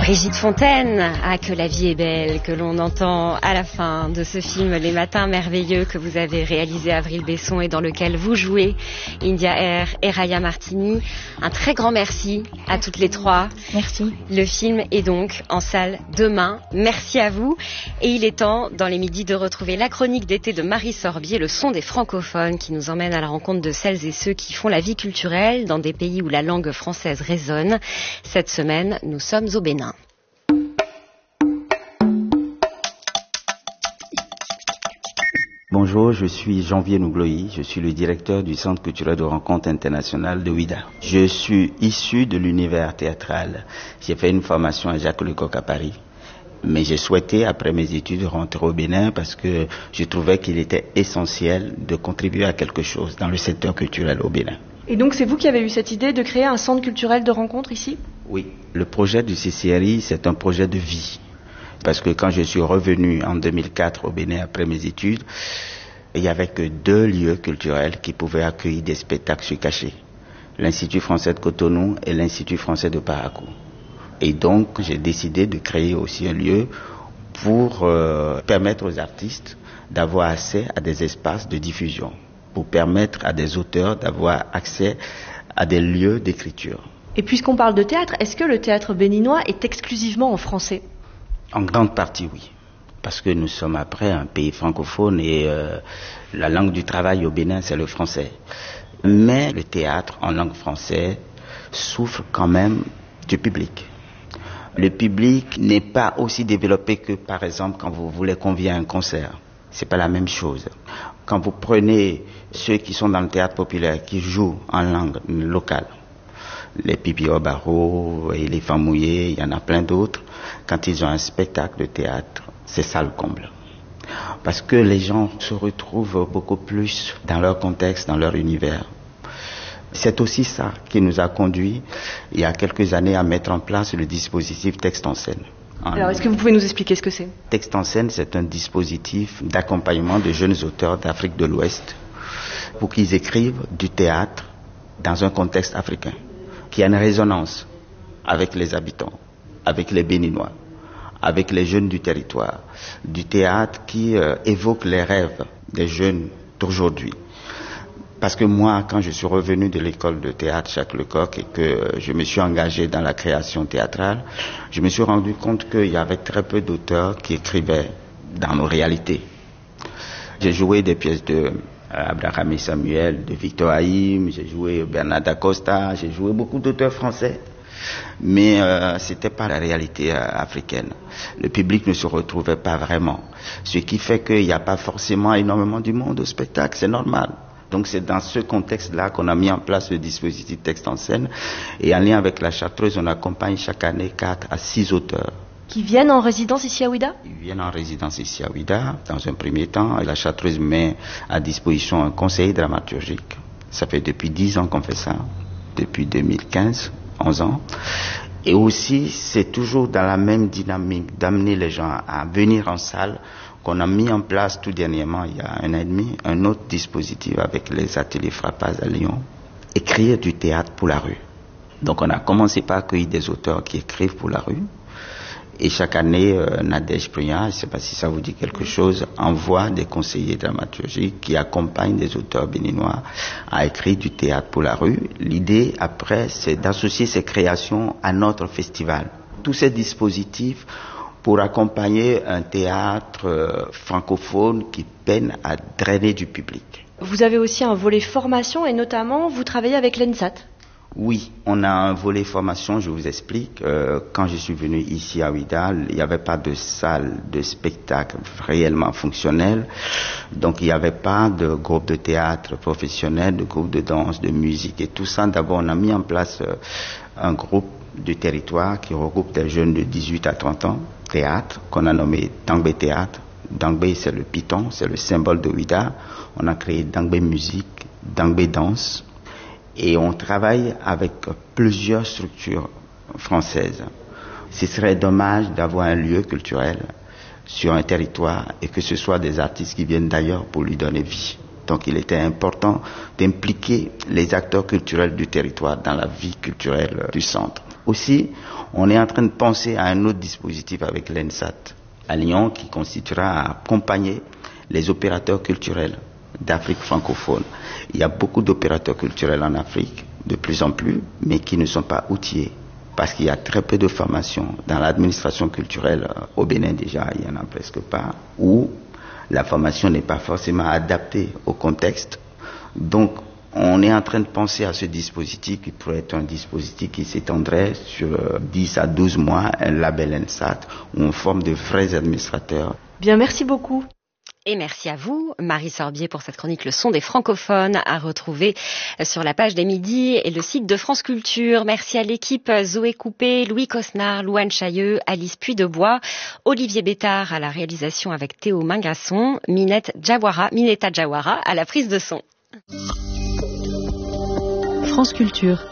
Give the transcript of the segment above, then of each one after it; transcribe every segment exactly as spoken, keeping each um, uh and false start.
Brigitte Fontaine, ah que la vie est belle, que l'on entend à la fin de ce film Les Matins Merveilleux que vous avez réalisé Avril Besson et dans lequel vous jouez India Air et Raya Martini. Un très grand merci à toutes les trois. Merci. Le film est donc en salle demain. Merci à vous. Et il est temps, dans les midis, de retrouver la chronique d'été de Marie Sorbier, le son des francophones qui nous emmène à la rencontre de celles et ceux qui font la vie culturelle dans des pays où la langue française résonne. Cette semaine, nous sommes au Bénin. Bonjour, je suis Janvier Nougloï, je suis le directeur du Centre culturel de rencontre internationale de Ouidah. Je suis issu de l'univers théâtral. J'ai fait une formation à Jacques Lecoq à Paris. Mais j'ai souhaité, après mes études, rentrer au Bénin parce que je trouvais qu'il était essentiel de contribuer à quelque chose dans le secteur culturel au Bénin. Et donc c'est vous qui avez eu cette idée de créer un centre culturel de rencontre ici ? Oui, le projet du C C R I, c'est un projet de vie. Parce que quand je suis revenu en deux mille quatre au Bénin après mes études, il n'y avait que deux lieux culturels qui pouvaient accueillir des spectacles sur cachet. L'Institut français de Cotonou et l'Institut français de Parakou. Et donc j'ai décidé de créer aussi un lieu pour euh, permettre aux artistes d'avoir accès à des espaces de diffusion, pour permettre à des auteurs d'avoir accès à des lieux d'écriture. Et puisqu'on parle de théâtre, est-ce que le théâtre béninois est exclusivement en français ? En grande partie, oui. Parce que nous sommes après un pays francophone et euh, la langue du travail au Bénin, c'est le français. Mais le théâtre en langue française souffre quand même du public. Le public n'est pas aussi développé que, par exemple, quand vous voulez convier à un concert. C'est pas la même chose. Quand vous prenez ceux qui sont dans le théâtre populaire, qui jouent en langue locale, les Pipi au barreau et les Femmes mouillées, il y en a plein d'autres. Quand ils ont un spectacle de théâtre, c'est ça le comble. Parce que les gens se retrouvent beaucoup plus dans leur contexte, dans leur univers. C'est aussi ça qui nous a conduit, il y a quelques années, à mettre en place le dispositif Texte en scène. Alors, est-ce que vous pouvez nous expliquer ce que c'est ? Texte en scène, c'est un dispositif d'accompagnement de jeunes auteurs d'Afrique de l'Ouest pour qu'ils écrivent du théâtre dans un contexte africain, qui a une résonance avec les habitants, avec les Béninois, avec les jeunes du territoire, du théâtre qui euh, évoque les rêves des jeunes d'aujourd'hui. Parce que moi, quand je suis revenu de l'école de théâtre Jacques Lecoq et que euh, je me suis engagé dans la création théâtrale, je me suis rendu compte qu'il y avait très peu d'auteurs qui écrivaient dans nos réalités. J'ai joué des pièces de Abraham et Samuel, de Victor Haïm, j'ai joué Bernard Dacosta, j'ai joué beaucoup d'auteurs français. Mais euh, c'était pas la réalité euh, africaine. Le public ne se retrouvait pas vraiment. Ce qui fait qu'il n'y a pas forcément énormément du monde au spectacle, c'est normal. Donc c'est dans ce contexte-là qu'on a mis en place le dispositif Texte en scène. Et en lien avec la Chartreuse, on accompagne chaque année quatre à six auteurs. Qui viennent en résidence ici à Ouidah ? Ils viennent en résidence ici à Ouidah, dans un premier temps. Et la Chartreuse met à disposition un conseiller dramaturgique. Ça fait depuis dix ans qu'on fait ça, depuis deux mille quinze. onze ans. Et aussi, c'est toujours dans la même dynamique d'amener les gens à venir en salle qu'on a mis en place tout dernièrement, il y a un an et demi, un autre dispositif avec les ateliers Frappaz à Lyon, écrire du théâtre pour la rue. Donc on a commencé par accueillir des auteurs qui écrivent pour la rue. Et chaque année, euh, Nadège Priya, je ne sais pas si ça vous dit quelque chose, envoie des conseillers dramaturgiques qui accompagnent des auteurs béninois à écrire du théâtre pour la rue. L'idée, après, c'est d'associer ces créations à notre festival. Tous ces dispositifs pour accompagner un théâtre euh, francophone qui peine à drainer du public. Vous avez aussi un volet formation et notamment, vous travaillez avec l'ENSAT. Oui, on a un volet formation, je vous explique. Euh, quand je suis venu ici à Ouidah, il n'y avait pas de salle de spectacle réellement fonctionnelle. Donc il n'y avait pas de groupe de théâtre professionnel, de groupe de danse, de musique et tout ça. D'abord, on a mis en place euh, un groupe de territoire qui regroupe des jeunes de dix-huit à trente ans, théâtre, qu'on a nommé Dangbé Théâtre. Dangbé, c'est le python, c'est le symbole de Ouidah. On a créé Dangbé Musique, Dangbé Danse. Et on travaille avec plusieurs structures françaises. Ce serait dommage d'avoir un lieu culturel sur un territoire et que ce soit des artistes qui viennent d'ailleurs pour lui donner vie. Donc il était important d'impliquer les acteurs culturels du territoire dans la vie culturelle du centre. Aussi, on est en train de penser à un autre dispositif avec l'ENSAT à Lyon qui constituera à accompagner les opérateurs culturels d'Afrique francophone. Il y a beaucoup d'opérateurs culturels en Afrique, de plus en plus, mais qui ne sont pas outillés. Parce qu'il y a très peu de formation dans l'administration culturelle. Au Bénin déjà, il n'y en a presque pas. Ou la formation n'est pas forcément adaptée au contexte. Donc, on est en train de penser à ce dispositif qui pourrait être un dispositif qui s'étendrait sur dix à douze mois, un label ENSAT, où on forme de vrais administrateurs. Bien, merci beaucoup. Et merci à vous, Marie Sorbier, pour cette chronique Le son des francophones à retrouver sur la page des Midis et le site de France Culture. Merci à l'équipe Zoé Coupé, Louis Cosnard, Louane Chailleux, Alice Puydebois, Olivier Bétard à la réalisation avec Théo Mingasson, Minette Jawara, Minetta Jawara à la prise de son. France Culture.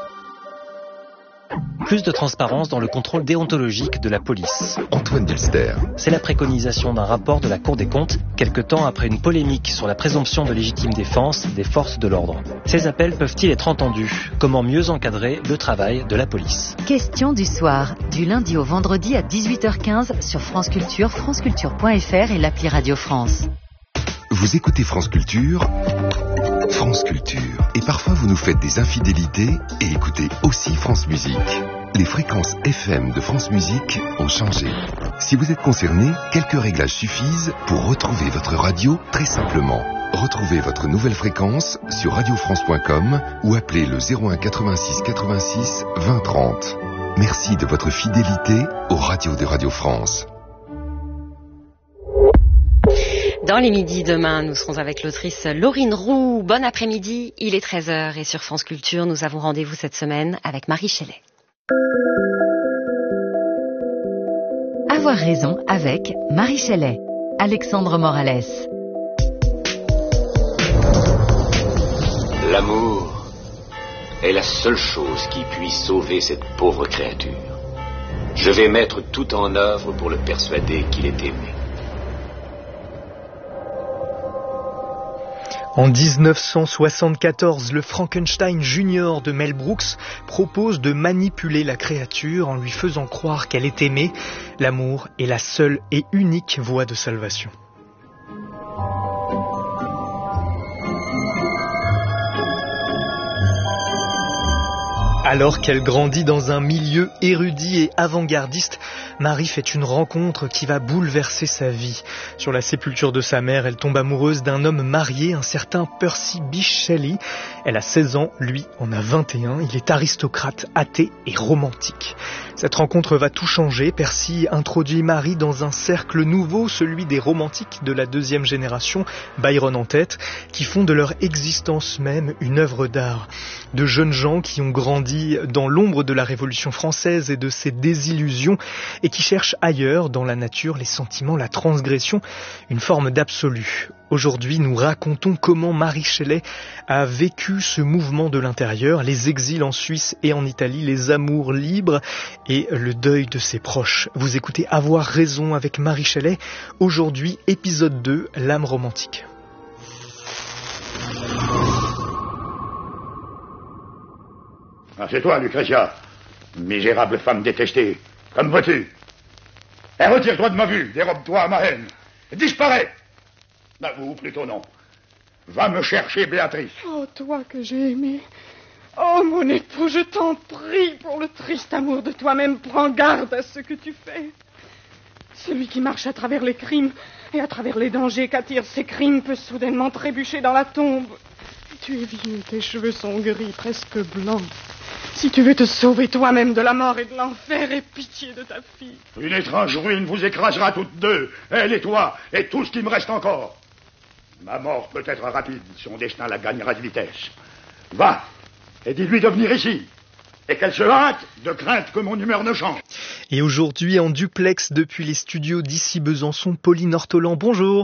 Plus de transparence dans le contrôle déontologique de la police. Antoine Dilster. C'est la préconisation d'un rapport de la Cour des comptes, quelque temps après une polémique sur la présomption de légitime défense des forces de l'ordre. Ces appels peuvent-ils être entendus? Comment mieux encadrer le travail de la police? Question du soir, du lundi au vendredi à dix-huit heures quinze sur France Culture, franceculture point f r et l'appli Radio France. Vous écoutez France Culture, France Culture. Et parfois vous nous faites des infidélités et écoutez aussi France Musique. Les fréquences F M de France Musique ont changé. Si vous êtes concerné, quelques réglages suffisent pour retrouver votre radio très simplement. Retrouvez votre nouvelle fréquence sur radio france point com ou appelez le zéro un quatre-vingt-six quatre-vingt-six vingt trente. Merci de votre fidélité aux radios de Radio France. Dans les midis demain, nous serons avec l'autrice Laurine Roux. Bon après-midi, il est treize heures et sur France Culture, nous avons rendez-vous cette semaine avec Marie Shelley. Avoir raison avec Marie Shelley. Alexandre Morales. L'amour est la seule chose qui puisse sauver cette pauvre créature. Je vais mettre tout en œuvre pour le persuader qu'il est aimé. En dix-neuf cent soixante-quatorze, le Frankenstein Junior de Mel Brooks propose de manipuler la créature en lui faisant croire qu'elle est aimée. L'amour est la seule et unique voie de salvation. Alors qu'elle grandit dans un milieu érudit et avant-gardiste, Marie fait une rencontre qui va bouleverser sa vie. Sur la sépulture de sa mère, elle tombe amoureuse d'un homme marié, un certain Percy Bysshe Shelley. Elle a seize ans, lui en a vingt et un. Il est aristocrate, athée et romantique. Cette rencontre va tout changer. Percy introduit Marie dans un cercle nouveau, celui des romantiques de la deuxième génération, Byron en tête, qui font de leur existence même une œuvre d'art. De jeunes gens qui ont grandi dans l'ombre de la Révolution française et de ses désillusions et qui cherchent ailleurs, dans la nature, les sentiments, la transgression, une forme d'absolu. Aujourd'hui, nous racontons comment Marie Shelley a vécu ce mouvement de l'intérieur, les exils en Suisse et en Italie, les amours libres et le deuil de ses proches. Vous écoutez Avoir raison avec Marie Shelley. Aujourd'hui, épisode deux, l'âme romantique. Ah, c'est toi, Lucrezia, misérable femme détestée. Comme vois-tu? Et retire-toi de ma vue, dérobe-toi à ma haine. Disparais. Ou plutôt non. Va me chercher Béatrice. Oh, toi que j'ai aimé. Oh, mon époux, je t'en prie, pour le triste amour de toi-même, prends garde à ce que tu fais. Celui qui marche à travers les crimes et à travers les dangers qu'attirent ces crimes peut soudainement trébucher dans la tombe. Tu es vieux, tes cheveux sont gris, presque blancs. Si tu veux te sauver toi-même de la mort et de l'enfer, aie pitié de ta fille. Une étrange ruine vous écrasera toutes deux, elle et toi, et tout ce qui me reste encore. Ma mort peut être rapide, son destin la gagnera de vitesse. Va, et dis-lui de venir ici, et qu'elle se hâte, de crainte que mon humeur ne change. Et aujourd'hui, en duplex depuis les studios d'ici Besançon, Pauline Ortolan, bonjour.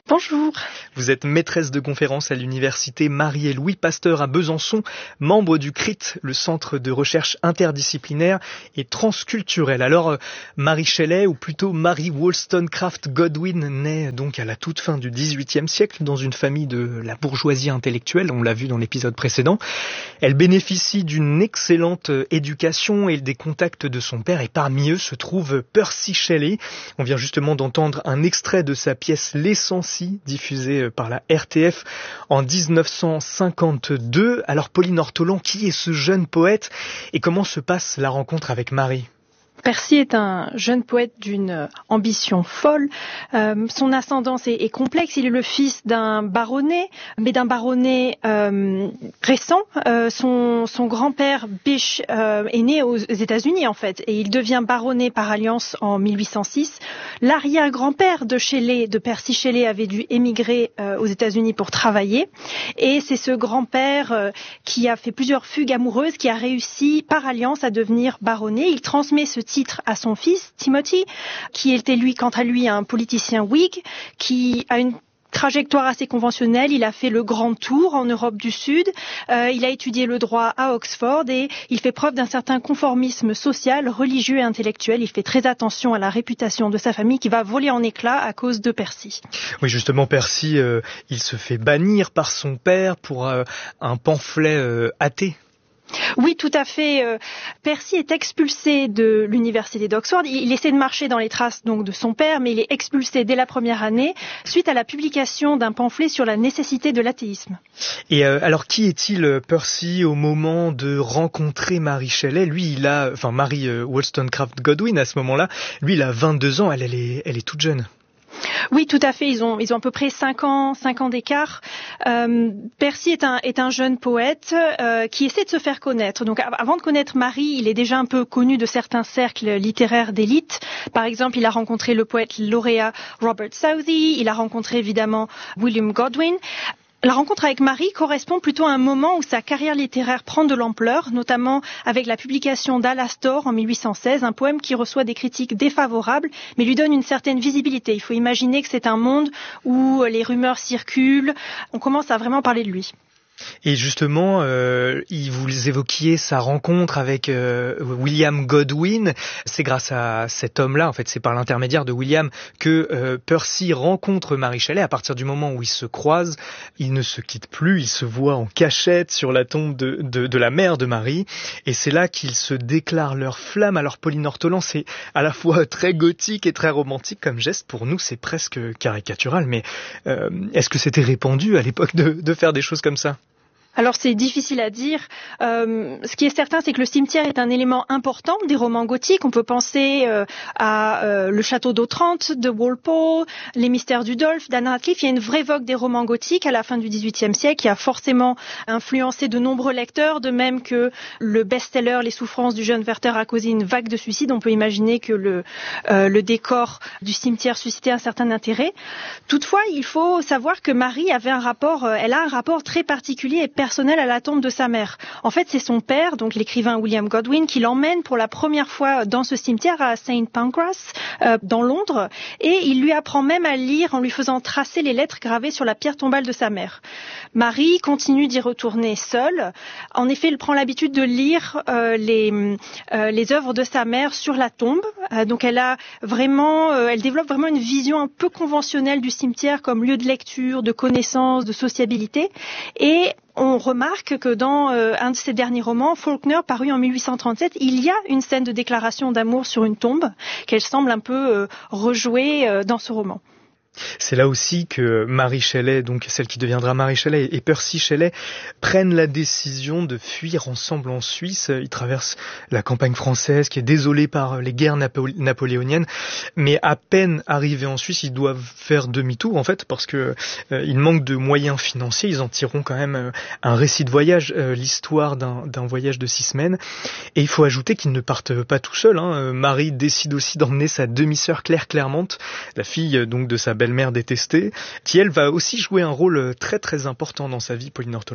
Bonjour. Vous êtes maîtresse de conférences à l'université Marie et Louis Pasteur à Besançon, membre du C R I T, le centre de recherche interdisciplinaire et transculturel. Alors, Mary Shelley, ou plutôt Mary Wollstonecraft Godwin, naît donc à la toute fin du dix-huitième siècle dans une famille de la bourgeoisie intellectuelle, on l'a vu dans l'épisode précédent. Elle bénéficie d'une excellente éducation et des contacts de son père, et parmi eux se trouve Percy Shelley. On vient justement d'entendre un extrait de sa pièce L'Essentiel, diffusée par la R T F en dix-neuf cent cinquante-deux. Alors Pauline Ortolan, qui est ce jeune poète et comment se passe la rencontre avec Mary ? Percy est un jeune poète d'une ambition folle. Euh, son ascendance est, est complexe. Il est le fils d'un baronnet, mais d'un baronnet euh, récent. Euh, son, son grand-père, Bysshe, euh, est né aux États-Unis en fait, et il devient baronnet par alliance en mille huit cent six. L'arrière-grand-père de Shelley, de Percy Shelley, avait dû émigrer euh, aux États-Unis pour travailler, et c'est ce grand-père euh, qui a fait plusieurs fugues amoureuses, qui a réussi par alliance à devenir baronnet. Il transmet ce titre à son fils, Timothy, qui était lui, quant à lui, un politicien Whig, qui a une trajectoire assez conventionnelle. Il a fait le grand tour en Europe du Sud, euh, il a étudié le droit à Oxford et il fait preuve d'un certain conformisme social, religieux et intellectuel. Il fait très attention à la réputation de sa famille qui va voler en éclats à cause de Percy. Oui, justement, Percy, euh, il se fait bannir par son père pour euh, un pamphlet euh, athée. Oui, tout à fait. Percy est expulsé de l'université d'Oxford. Il essaie de marcher dans les traces donc de son père, mais il est expulsé dès la première année suite à la publication d'un pamphlet sur la nécessité de l'athéisme. Et euh, alors, qui est-il, Percy, au moment de rencontrer Mary Shelley ? Lui, il a, enfin Mary euh, Wollstonecraft Godwin à ce moment-là. Lui, il a vingt-deux ans. Elle, elle est, elle est toute jeune. Oui, tout à fait. Ils ont, ils ont à peu près cinq ans, cinq ans d'écart. Euh, Percy est un, est un jeune poète euh, qui essaie de se faire connaître. Donc, avant de connaître Mary, il est déjà un peu connu de certains cercles littéraires d'élite. Par exemple, il a rencontré le poète lauréat Robert Southey. Il a rencontré évidemment William Godwin. La rencontre avec Mary correspond plutôt à un moment où sa carrière littéraire prend de l'ampleur, notamment avec la publication d'Alastor en mille huit cent seize, un poème qui reçoit des critiques défavorables, mais lui donne une certaine visibilité. Il faut imaginer que c'est un monde où les rumeurs circulent, on commence à vraiment parler de lui. Et justement, euh, vous évoquiez sa rencontre avec euh, William Godwin. C'est grâce à cet homme-là, en fait, c'est par l'intermédiaire de William que euh, Percy rencontre Mary Shelley. À partir du moment où ils se croisent, ils ne se quittent plus, ils se voient en cachette sur la tombe de, de, de la mère de Mary. Et c'est là qu'ils se déclarent leur flamme. Alors Pauline Ortolan, c'est à la fois très gothique et très romantique comme geste. Pour nous, c'est presque caricatural. Mais euh, est-ce que c'était répandu à l'époque de, de faire des choses comme ça ? Alors c'est difficile à dire. Euh, ce qui est certain, c'est que le cimetière est un élément important des romans gothiques. On peut penser euh, à euh, le château d'Otrante de Walpole, les mystères du Dolph d'Anne Radcliffe. Il y a une vraie vogue des romans gothiques à la fin du dix-huitième siècle qui a forcément influencé de nombreux lecteurs, de même que le best-seller Les souffrances du jeune Werther a causé une vague de suicides. On peut imaginer que le, euh, le décor du cimetière suscitait un certain intérêt. Toutefois, il faut savoir que Mary avait un rapport, euh, elle a un rapport très particulier et personnel à la tombe de sa mère. En fait, c'est son père, donc l'écrivain William Godwin, qui l'emmène pour la première fois dans ce cimetière à Saint Pancras, euh, dans Londres, et il lui apprend même à lire en lui faisant tracer les lettres gravées sur la pierre tombale de sa mère. Marie continue d'y retourner seule. En effet, elle prend l'habitude de lire euh, les, euh, les œuvres de sa mère sur la tombe. Euh, donc, elle a vraiment, euh, elle développe vraiment une vision un peu conventionnelle du cimetière comme lieu de lecture, de connaissance, de sociabilité. Et on remarque que dans euh, un de ses derniers romans, Faulkner, paru en mille huit cent trente-sept, il y a une scène de déclaration d'amour sur une tombe qu'elle semble un peu euh, rejouer euh, dans ce roman. C'est là aussi que Mary Shelley, donc celle qui deviendra Mary Shelley, et Percy Shelley prennent la décision de fuir ensemble en Suisse. Ils traversent la campagne française qui est désolée par les guerres napo- napoléoniennes, mais à peine arrivés en Suisse, ils doivent faire demi-tour en fait parce que euh, ils manquent de moyens financiers. Ils en tireront quand même euh, un récit de voyage, euh, l'histoire d'un, d'un voyage de six semaines. Et il faut ajouter qu'ils ne partent pas tout seuls. Hein. Marie décide aussi d'emmener sa demi-sœur Claire Clermont, la fille donc de sa belle-mère détestée, qui elle va aussi jouer un rôle très très important dans sa vie, Pauline Ortolan.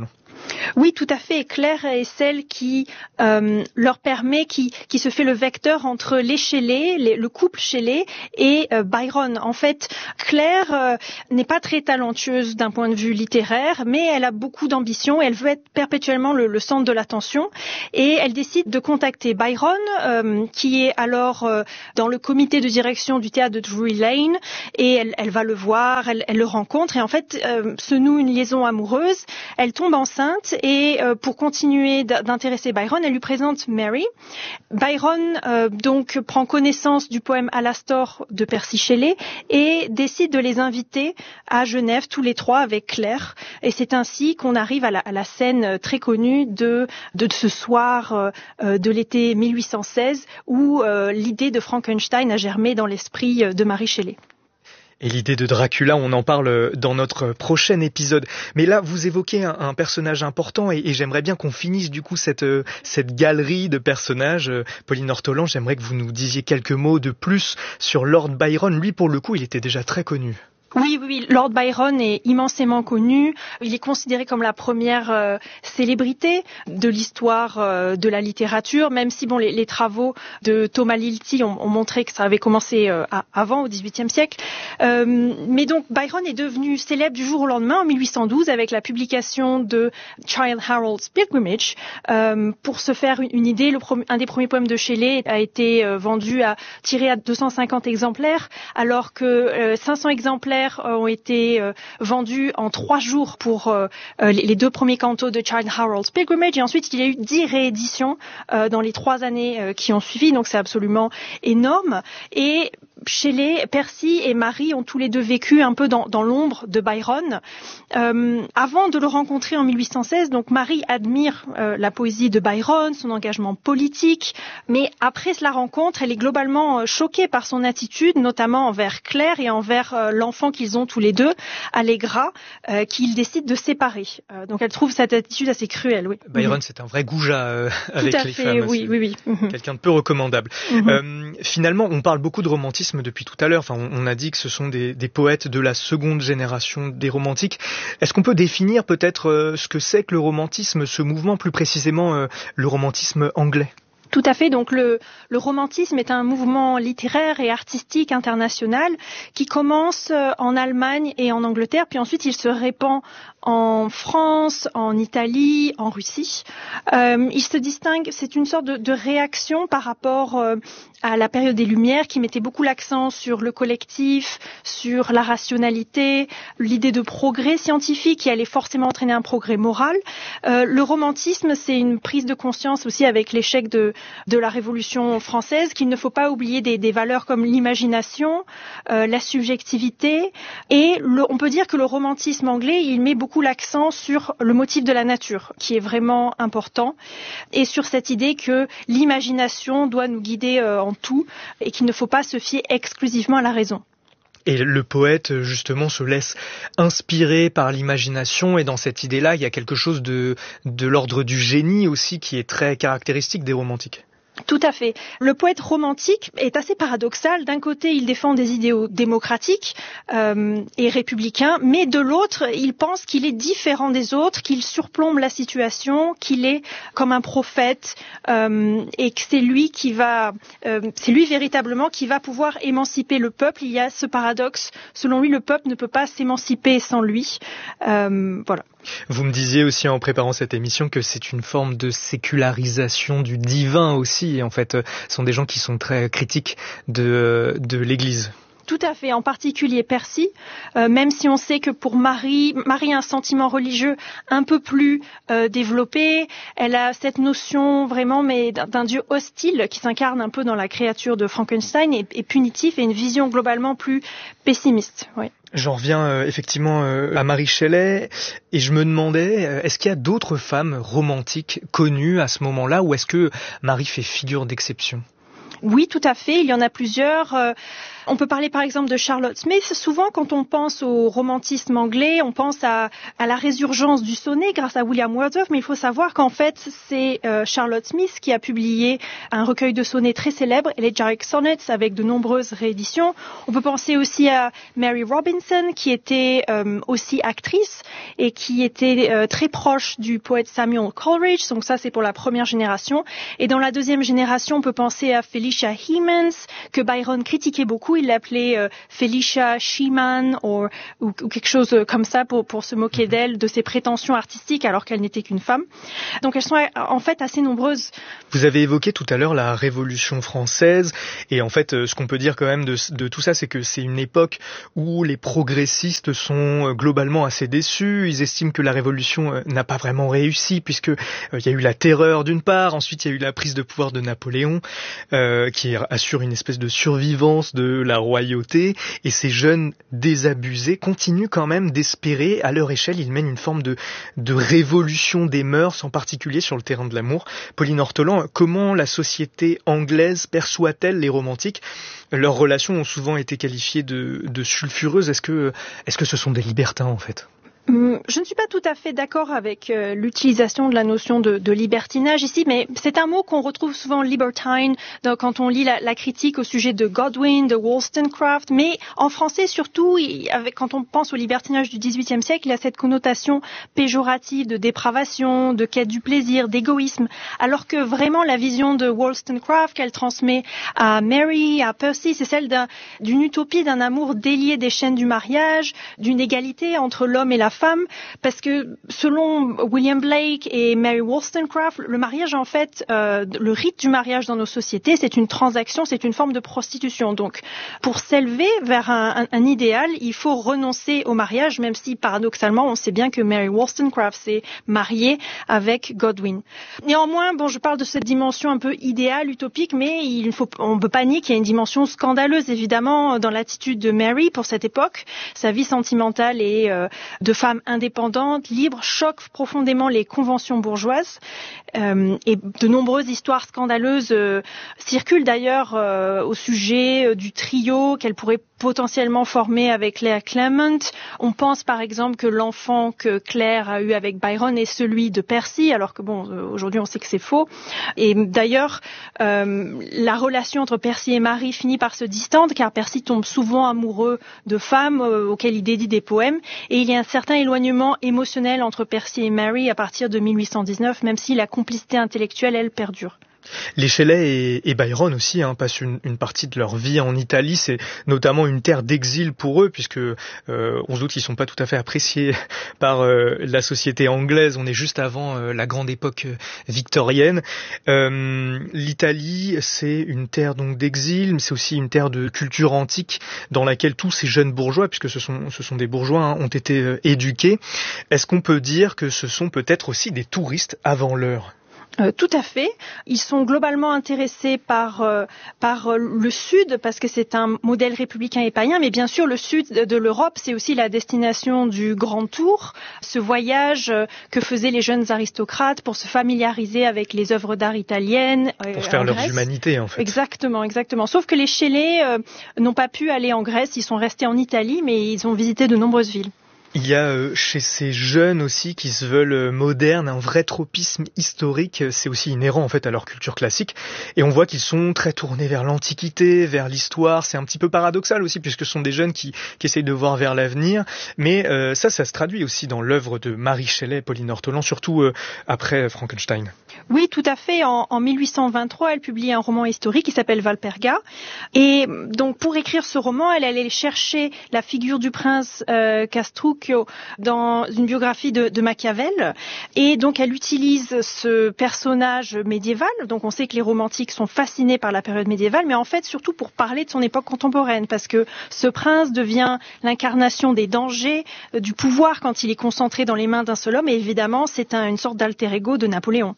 Oui, tout à fait. Claire est celle qui euh, leur permet, qui, qui se fait le vecteur entre les Shelley, les, le couple Shelley et euh, Byron. En fait, Claire euh, n'est pas très talentueuse d'un point de vue littéraire, mais elle a beaucoup d'ambition. Elle veut être perpétuellement le, le centre de l'attention et elle décide de contacter Byron, euh, qui est alors euh, dans le comité de direction du théâtre de Drury Lane, et elle, elle va le voir, elle, elle le rencontre et en fait euh, se noue une liaison amoureuse. Elle tombe enceinte et euh, pour continuer d'intéresser Byron, elle lui présente Mary. Byron euh, donc prend connaissance du poème Alastor de Percy Shelley et décide de les inviter à Genève tous les trois avec Claire. Et c'est ainsi qu'on arrive à la, à la scène très connue de, de ce soir euh, de l'été mille huit cent seize où euh, l'idée de Frankenstein a germé dans l'esprit de Mary Shelley. Et l'idée de Dracula, on en parle dans notre prochain épisode. Mais là, vous évoquez un, un personnage important et, et j'aimerais bien qu'on finisse du coup cette, cette galerie de personnages. Pauline Ortolan, j'aimerais que vous nous disiez quelques mots de plus sur Lord Byron. Lui, pour le coup, il était déjà très connu. Oui, oui, oui, Lord Byron est immensément connu. Il est considéré comme la première euh, célébrité de l'histoire euh, de la littérature, même si bon, les, les travaux de Thomas Lilty ont, ont montré que ça avait commencé euh, à, avant, au dix-huitième siècle. Euh, mais donc, Byron est devenu célèbre du jour au lendemain, en mille huit cent douze, avec la publication de Childe Harold's Pilgrimage. Euh, pour se faire une, une idée, le pro- un des premiers poèmes de Shelley a été euh, vendu à tiré à deux cent cinquante exemplaires, alors que euh, cinq cents exemplaires ont été euh, vendus en trois jours pour euh, les deux premiers cantos de Childe Harold's Pilgrimage et ensuite il y a eu dix rééditions euh, dans les trois années euh, qui ont suivi, donc c'est absolument énorme. Et Shelley, Percy et Mary ont tous les deux vécu un peu dans, dans l'ombre de Byron. Euh, avant de le rencontrer en mille huit cent seize, donc Mary admire euh, la poésie de Byron, son engagement politique, mais après la rencontre, elle est globalement euh, choquée par son attitude, notamment envers Claire et envers euh, l'enfant qu'ils ont tous les deux, Allegra, euh, qu'ils décident de séparer. Euh, donc elle trouve cette attitude assez cruelle. Oui. Byron, mmh. c'est un vrai goujat euh, avec les fait, femmes. Oui, oui, oui. Mmh. Quelqu'un de peu recommandable. Mmh. Euh, finalement, on parle beaucoup de romantisme depuis tout à l'heure. Enfin, on, on a dit que ce sont des, des poètes de la seconde génération des romantiques. Est-ce qu'on peut définir peut-être euh, ce que c'est que le romantisme, ce mouvement, plus précisément euh, le romantisme anglais ? Tout à fait. Donc le, le romantisme est un mouvement littéraire et artistique international qui commence en Allemagne et en Angleterre, puis ensuite il se répand en France, en Italie, en Russie. Euh, il se distingue, c'est une sorte de, de réaction par rapport euh, à la période des Lumières qui mettait beaucoup l'accent sur le collectif, sur la rationalité, l'idée de progrès scientifique qui allait forcément entraîner un progrès moral. Euh, le romantisme, c'est une prise de conscience aussi avec l'échec de de la Révolution française, qu'il ne faut pas oublier des, des valeurs comme l'imagination, euh, la subjectivité, et le, on peut dire que le romantisme anglais, il met beaucoup l'accent sur le motif de la nature, qui est vraiment important, et sur cette idée que l'imagination doit nous guider euh, en tout, et qu'il ne faut pas se fier exclusivement à la raison. Et le poète, justement, se laisse inspirer par l'imagination. Et dans cette idée-là, il y a quelque chose de, de l'ordre du génie aussi qui est très caractéristique des romantiques. Tout à fait. Le poète romantique est assez paradoxal. D'un côté, il défend des idéaux démocratiques euh, et républicains, mais de l'autre, il pense qu'il est différent des autres, qu'il surplombe la situation, qu'il est comme un prophète euh, et que c'est lui qui va, euh, c'est lui véritablement qui va pouvoir émanciper le peuple. Il y a ce paradoxe. Selon lui, le peuple ne peut pas s'émanciper sans lui. Euh, voilà. Vous me disiez aussi en préparant cette émission que c'est une forme de sécularisation du divin aussi. En fait, ce sont des gens qui sont très critiques de, de l'Église. Tout à fait, en particulier Percy, euh, même si on sait que pour Marie, Marie a un sentiment religieux un peu plus euh, développé, elle a cette notion vraiment mais d'un, d'un dieu hostile qui s'incarne un peu dans la créature de Frankenstein et, et punitif et une vision globalement plus pessimiste. Oui. J'en reviens euh, effectivement euh, à Mary Shelley et je me demandais, euh, est-ce qu'il y a d'autres femmes romantiques connues à ce moment-là ou est-ce que Marie fait figure d'exception ? Oui, tout à fait, il y en a plusieurs. Euh, On peut parler par exemple de Charlotte Smith. Souvent, quand on pense au romantisme anglais, on pense à, à la résurgence du sonnet grâce à William Wordsworth, mais il faut savoir qu'en fait, c'est euh, Charlotte Smith qui a publié un recueil de sonnets très célèbre, Elegiac Sonnets, avec de nombreuses rééditions. On peut penser aussi à Mary Robinson, qui était euh, aussi actrice et qui était euh, très proche du poète Samuel Coleridge. Donc ça, c'est pour la première génération. Et dans la deuxième génération, on peut penser à Felicia Hemans, que Byron critiquait beaucoup. Il l'appelait euh, Felicia Sheeman ou, ou, ou quelque chose comme ça pour, pour se moquer d'elle, de ses prétentions artistiques alors qu'elle n'était qu'une femme. Donc elles sont en fait assez nombreuses. Vous avez évoqué tout à l'heure la Révolution française et en fait ce qu'on peut dire quand même de, de tout ça, c'est que c'est une époque où les progressistes sont globalement assez déçus. Ils estiment que la Révolution n'a pas vraiment réussi puisque euh, il y a eu la terreur d'une part, ensuite il y a eu la prise de pouvoir de Napoléon euh, qui assure une espèce de survivance de la royauté, et ces jeunes désabusés continuent quand même d'espérer. À leur échelle, ils mènent une forme de, de révolution des mœurs, en particulier sur le terrain de l'amour. Pauline Ortolan, comment la société anglaise perçoit-elle les romantiques ? Leurs relations ont souvent été qualifiées de, de sulfureuses. Est-ce que, est-ce que ce sont des libertins en fait ? Je ne suis pas tout à fait d'accord avec euh, l'utilisation de la notion de, de libertinage ici, mais c'est un mot qu'on retrouve souvent, libertine, donc, quand on lit la, la critique au sujet de Godwin, de Wollstonecraft, mais en français surtout, il, avec, quand on pense au libertinage du dix-huitième siècle, il y a cette connotation péjorative de dépravation, de quête du plaisir, d'égoïsme, alors que vraiment la vision de Wollstonecraft qu'elle transmet à Mary, à Percy, c'est celle d'un, d'une utopie, d'un amour délié des chaînes du mariage, d'une égalité entre l'homme et la femme, parce que selon William Blake et Mary Wollstonecraft, le mariage en fait, euh, le rite du mariage dans nos sociétés, c'est une transaction, c'est une forme de prostitution. Donc, pour s'élever vers un, un, un idéal, il faut renoncer au mariage, même si paradoxalement, on sait bien que Mary Wollstonecraft s'est mariée avec Godwin. Néanmoins, bon, je parle de cette dimension un peu idéale, utopique, mais il faut, on ne peut pas nier qu'il y a une dimension scandaleuse, évidemment, dans l'attitude de Mary pour cette époque. Sa vie sentimentale et euh, de femme indépendante, libre, choque profondément les conventions bourgeoises. Euh, et de nombreuses histoires scandaleuses euh, circulent d'ailleurs euh, au sujet euh, du trio qu'elle pourrait potentiellement former avec Claire Clement. On pense par exemple que l'enfant que Claire a eu avec Byron est celui de Percy, alors que bon, euh, aujourd'hui on sait que c'est faux. Et d'ailleurs, euh, la relation entre Percy et Marie finit par se distendre, car Percy tombe souvent amoureux de femmes euh, auxquelles il dédie des poèmes, et il y a un certain éloignement émotionnel entre Percy et Mary à partir de mille huit cent dix-neuf, même si la complicité intellectuelle, elle, perdure. Les Shelley et, et Byron aussi hein, passent une, une partie de leur vie en Italie. C'est notamment une terre d'exil pour eux, puisque euh, on se doute qu'ils sont pas tout à fait appréciés par euh, la société anglaise. On est juste avant euh, la grande époque victorienne. Euh, L'Italie, c'est une terre donc d'exil, mais c'est aussi une terre de culture antique dans laquelle tous ces jeunes bourgeois, puisque ce sont, ce sont des bourgeois, hein, ont été euh, éduqués. Est-ce qu'on peut dire que ce sont peut-être aussi des touristes avant l'heure ? Euh, tout à fait. Ils sont globalement intéressés par euh, par euh, le Sud parce que c'est un modèle républicain et païen, mais bien sûr le Sud de, de l'Europe, c'est aussi la destination du Grand Tour, ce voyage euh, que faisaient les jeunes aristocrates pour se familiariser avec les œuvres d'art italiennes. Euh, pour faire leur humanité en fait. Exactement, exactement. Sauf que les Shelley euh, n'ont pas pu aller en Grèce, ils sont restés en Italie, mais ils ont visité de nombreuses villes. Il y a euh, chez ces jeunes aussi qui se veulent euh, modernes un vrai tropisme historique, c'est aussi inhérent en fait à leur culture classique, et on voit qu'ils sont très tournés vers l'Antiquité, vers l'histoire. C'est un petit peu paradoxal aussi puisque ce sont des jeunes qui, qui essayent de voir vers l'avenir, mais euh, ça, ça se traduit aussi dans l'œuvre de Mary Shelley, Pauline Ortolan, surtout euh, après Frankenstein. Oui, tout à fait. En, en mille huit cent vingt-trois, elle publie un roman historique qui s'appelle Valperga, et donc pour écrire ce roman, elle allait chercher la figure du prince euh, Castruccio dans une biographie de, de Machiavel, et donc elle utilise ce personnage médiéval. Donc on sait que les romantiques sont fascinés par la période médiévale, mais en fait surtout pour parler de son époque contemporaine, parce que ce prince devient l'incarnation des dangers euh, du pouvoir quand il est concentré dans les mains d'un seul homme, et évidemment c'est un, une sorte d'alter ego de Napoléon.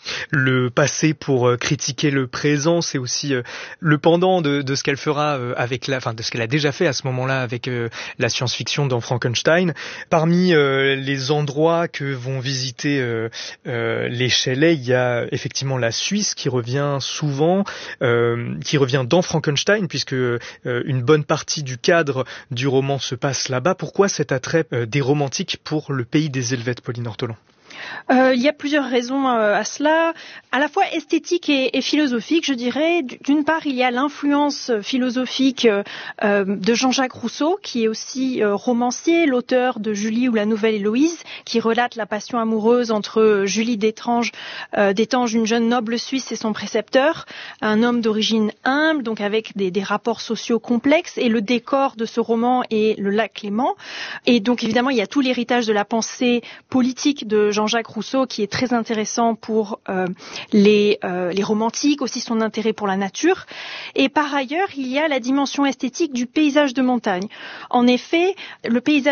Le passé pour euh, critiquer le présent, c'est aussi euh, le pendant de, de ce qu'elle fera euh, avec la, enfin de ce qu'elle a déjà fait à ce moment-là avec euh, la science-fiction dans Frankenstein. Parmi euh, les endroits que vont visiter euh, euh, les Shelley, il y a effectivement la Suisse qui revient souvent, euh, qui revient dans Frankenstein, puisque euh, une bonne partie du cadre du roman se passe là-bas. Pourquoi cet attrait euh, des romantiques pour le pays des Helvètes, Pauline Ortolan? Euh, il y a plusieurs raisons euh, à cela, à la fois esthétique et, et philosophique, je dirais. D'une part, il y a l'influence philosophique euh, de Jean-Jacques Rousseau, qui est aussi euh, romancier, l'auteur de Julie ou la Nouvelle Héloïse, qui relate la passion amoureuse entre Julie d'Étanges, euh, d'Étanges, une jeune noble suisse, et son précepteur, un homme d'origine humble, donc avec des, des rapports sociaux complexes, et le décor de ce roman est le lac Léman. Et donc évidemment, il y a tout l'héritage de la pensée politique de Jean-Jacques Rousseau qui est très intéressant pour euh, les, euh, les romantiques, aussi son intérêt pour la nature. Et par ailleurs, il y a la dimension esthétique du paysage de montagne. En effet, le paysage